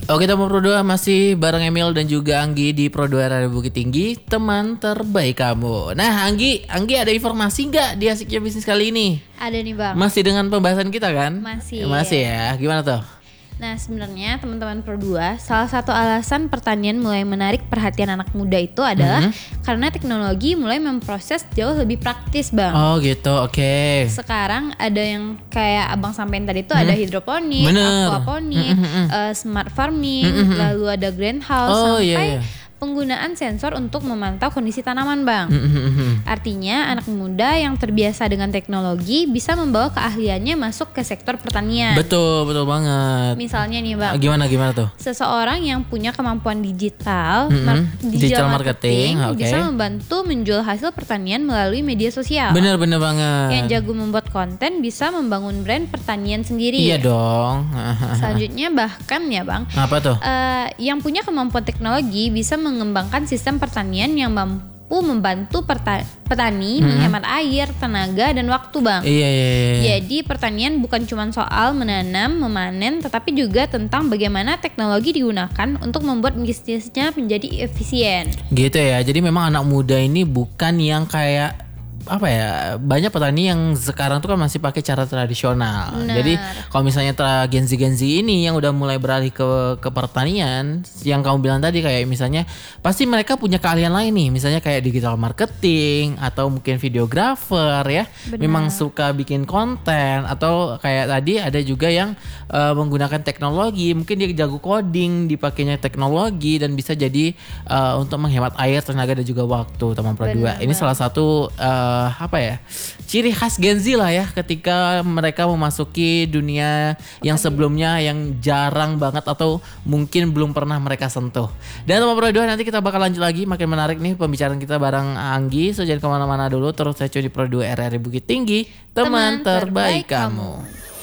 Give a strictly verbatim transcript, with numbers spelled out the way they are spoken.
Oke, teman Pro dua masih bareng Emil dan juga Anggi di Pro dua R R Bukit Tinggi, teman terbaik kamu. Nah, Anggi, Anggi ada informasi nggak di Asiknya Bisnis kali ini? Ada nih Bang. Masih dengan pembahasan kita kan? Masih. Ya, masih ya. Gimana tuh? Nah, sebenarnya teman-teman Pro dua, salah satu alasan pertanian mulai menarik perhatian anak muda itu adalah mm-hmm. karena teknologi mulai memproses jauh lebih praktis, Bang. Oh gitu, oke. Okay. Sekarang ada yang kayak Abang sampein tadi itu hmm. ada hidroponik, aquaponik, mm-hmm. uh, smart farming, mm-hmm. lalu ada greenhouse, oh, sampai iya, iya. penggunaan sensor untuk memantau kondisi tanaman, Bang. Mm-hmm. Artinya anak muda yang terbiasa dengan teknologi bisa membawa keahliannya masuk ke sektor pertanian. Betul, betul banget. Misalnya nih Bang. Gimana gimana tuh? Seseorang yang punya kemampuan digital, mm-hmm. mar- digital, digital marketing, marketing okay. bisa membantu menjual hasil pertanian melalui media sosial. Bener-bener banget. Yang jago membuat konten bisa membangun brand pertanian sendiri. Iya dong. Selanjutnya bahkan ya Bang. Apa tuh? Uh, yang punya kemampuan teknologi bisa mengembangkan sistem pertanian yang mampu membantu perta- petani hmm. menghemat air, tenaga, dan waktu, Bang. Iya, iya, iya. Jadi pertanian bukan cuma soal menanam, memanen, tetapi juga tentang bagaimana teknologi digunakan untuk membuat bisnisnya menjadi efisien. Gitu ya. Jadi memang anak muda ini bukan yang kayak apa ya, banyak petani yang sekarang tuh kan masih pakai cara tradisional. Benar. Jadi kalau misalnya Gen Z Gen Z ini yang udah mulai beralih ke ke pertanian, yang kamu bilang tadi kayak misalnya pasti mereka punya keahlian lain nih, misalnya kayak digital marketing atau mungkin videographer ya. Benar. Memang suka bikin konten atau kayak tadi ada juga yang uh, menggunakan teknologi, mungkin dia jago coding, dipakainya teknologi dan bisa jadi uh, untuk menghemat air, tenaga dan juga waktu, teman Pro dua. Ini salah satu uh, apa ya, ciri khas Gen Z lah ya ketika mereka memasuki dunia yang sebelumnya yang jarang banget atau mungkin belum pernah mereka sentuh. Dan teman Pro dua, nanti kita bakal lanjut lagi, makin menarik nih pembicaraan kita bareng Anggi. So jangan kemana-mana dulu, terus saya di Pro dua R R Bukit Tinggi, teman, teman terbaik, terbaik kamu. kamu.